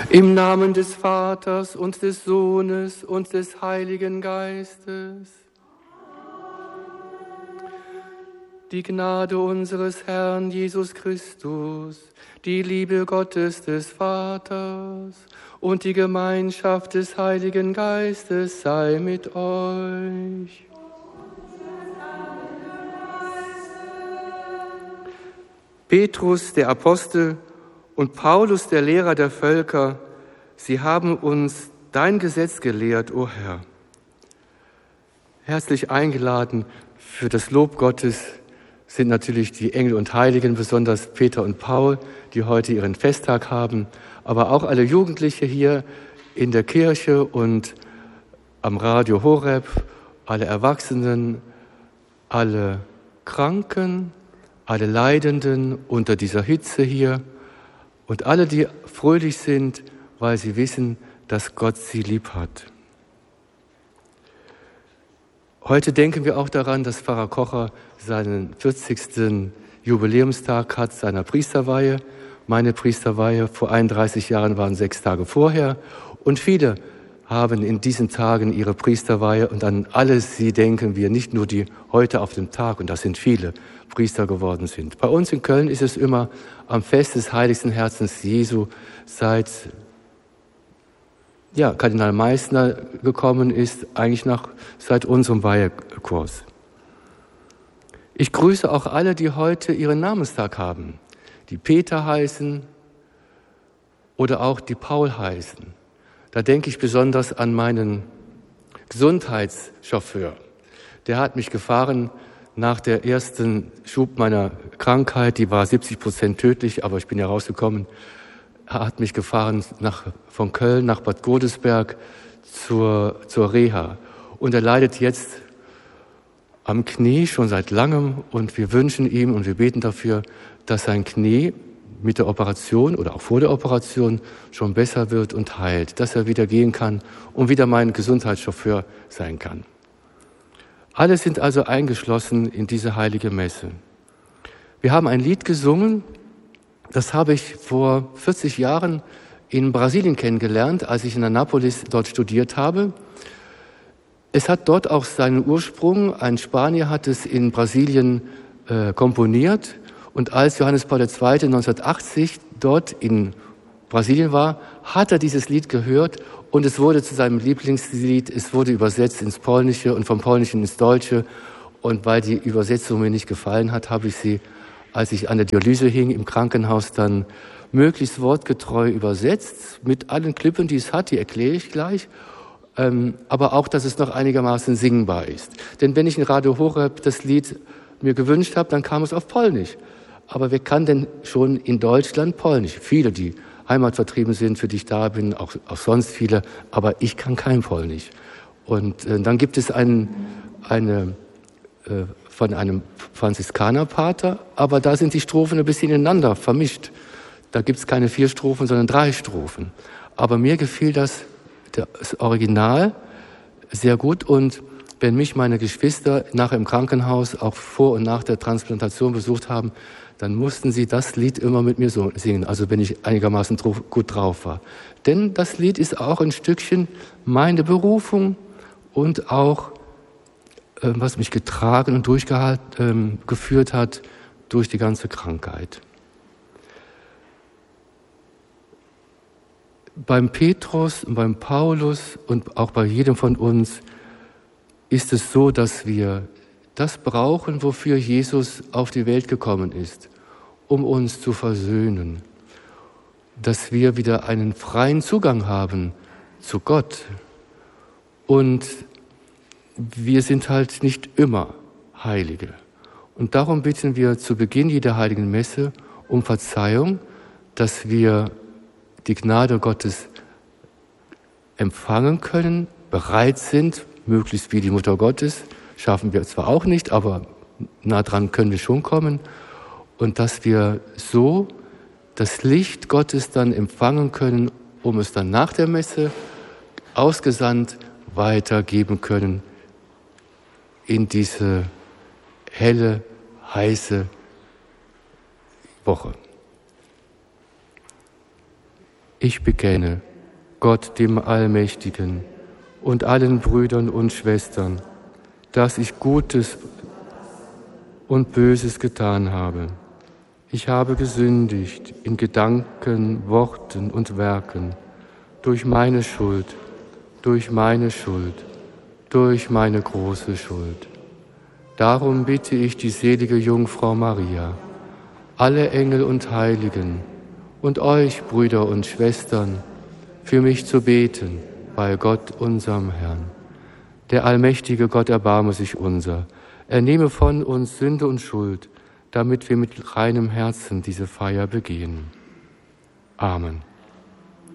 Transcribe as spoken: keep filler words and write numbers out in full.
Im Namen des Vaters und des Sohnes und des Heiligen Geistes. Die Gnade unseres Herrn Jesus Christus, die Liebe Gottes des Vaters und die Gemeinschaft des Heiligen Geistes sei mit euch. Petrus, der Apostel, und Paulus, der Lehrer der Völker, sie haben uns dein Gesetz gelehrt, o Herr. Herzlich eingeladen für das Lob Gottes sind natürlich die Engel und Heiligen, besonders Peter und Paul, die heute ihren Festtag haben, aber auch alle Jugendliche hier in der Kirche und am Radio Horeb, alle Erwachsenen, alle Kranken, alle Leidenden unter dieser Hitze hier und alle, die fröhlich sind, weil sie wissen, dass Gott sie lieb hat. Heute denken wir auch daran, dass Pfarrer Kocher seinen vierzigsten Jubiläumstag hat seiner Priesterweihe. Meine Priesterweihe vor einunddreißig Jahren waren sechs Tage vorher. Und viele haben in diesen Tagen ihre Priesterweihe und an alle sie denken wir, nicht nur die heute auf dem Tag, und das sind viele, Priester geworden sind. Bei uns in Köln ist es immer am Fest des heiligsten Herzens Jesu, seit ja, Kardinal Meissner gekommen ist, eigentlich nach, seit unserem Weihekurs. Ich grüße auch alle, die heute ihren Namenstag haben, die Peter heißen oder auch die Paul heißen. Da denke ich besonders an meinen Gesundheitschauffeur. Der hat mich gefahren nach der ersten Schub meiner Krankheit, die war siebzig Prozent tödlich, aber ich bin ja rausgekommen. Er hat mich gefahren nach, von Köln nach Bad Godesberg zur, zur Reha. Und er leidet jetzt am Knie schon seit langem und wir wünschen ihm und wir beten dafür, dass sein Knie mit der Operation oder auch vor der Operation schon besser wird und heilt, dass er wieder gehen kann und wieder mein Gesundheitschauffeur sein kann. Alle sind also eingeschlossen in diese heilige Messe. Wir haben ein Lied gesungen, das habe ich vor vierzig Jahren in Brasilien kennengelernt, als ich in Anápolis dort studiert habe. Es hat dort auch seinen Ursprung. Ein Spanier hat es in Brasilien äh, komponiert. Und als Johannes Paul der Zweite neunzehnhundertachtzig dort in Brasilien war, hat er dieses Lied gehört und es wurde zu seinem Lieblingslied. Es wurde übersetzt ins Polnische und vom Polnischen ins Deutsche. Und weil die Übersetzung mir nicht gefallen hat, habe ich sie, als ich an der Dialyse hing, im Krankenhaus dann möglichst wortgetreu übersetzt, mit allen Klippen, die es hat, die erkläre ich gleich, ähm, aber auch, dass es noch einigermaßen singbar ist. Denn wenn ich in Radio Horeb das Lied mir gewünscht habe, dann kam es auf Polnisch. Aber wer kann denn schon in Deutschland Polnisch? Viele, die heimatvertrieben sind, für die ich da bin, auch, auch sonst viele, aber ich kann kein Polnisch. Und äh, dann gibt es einen, eine äh, von einem Franziskanerpater, aber da sind die Strophen ein bisschen ineinander vermischt. Da gibt es keine vier Strophen, sondern drei Strophen. Aber mir gefiel das, das Original sehr gut und wenn mich meine Geschwister nachher im Krankenhaus auch vor und nach der Transplantation besucht haben, dann mussten sie das Lied immer mit mir so singen, also wenn ich einigermaßen gut drauf war. Denn das Lied ist auch ein Stückchen meine Berufung und auch, äh, was mich getragen und durchgeführt äh, geführt hat durch die ganze Krankheit. Beim Petrus und beim Paulus und auch bei jedem von uns ist es so, dass wir das brauchen, wofür Jesus auf die Welt gekommen ist, um uns zu versöhnen, dass wir wieder einen freien Zugang haben zu Gott. Und wir sind halt nicht immer Heilige. Und darum bitten wir zu Beginn jeder heiligen Messe um Verzeihung, dass wir die Gnade Gottes empfangen können, bereit sind, möglichst wie die Mutter Gottes, schaffen wir zwar auch nicht, aber nah dran können wir schon kommen. Und dass wir so das Licht Gottes dann empfangen können, um es dann nach der Messe ausgesandt weitergeben können in diese helle, heiße Woche. Ich bekenne Gott dem Allmächtigen und allen Brüdern und Schwestern, dass ich Gutes und Böses getan habe. Ich habe gesündigt in Gedanken, Worten und Werken, durch meine Schuld, durch meine Schuld, durch meine große Schuld. Darum bitte ich die selige Jungfrau Maria, alle Engel und Heiligen und euch, Brüder und Schwestern, für mich zu beten bei Gott, unserem Herrn. Der allmächtige Gott erbarme sich unser. Er nehme von uns Sünde und Schuld, damit wir mit reinem Herzen diese Feier begehen. Amen.